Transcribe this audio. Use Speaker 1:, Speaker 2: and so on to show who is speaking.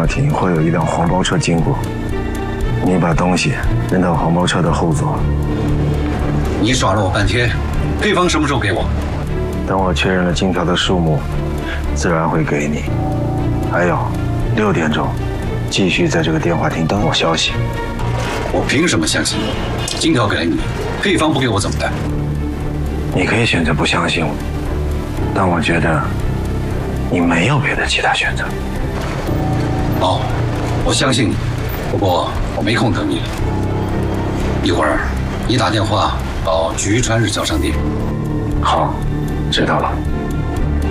Speaker 1: 话亭会有一辆黄包车经过，你把东西扔到黄包车的后座。
Speaker 2: 你耍了我半天，配方什么时候给我？
Speaker 1: 等我确认了金条的数目，自然会给你。还有，6点钟，继续在这个电话亭等我消息。
Speaker 2: 我凭什么相信你？金条给了你，配方不给我怎么办？
Speaker 1: 你可以选择不相信我，但我觉得你没有别的其他选择。
Speaker 2: 好，我相信你，不过我没空等你了。一会儿你打电话到菊川日交商店。
Speaker 1: 好，知道了。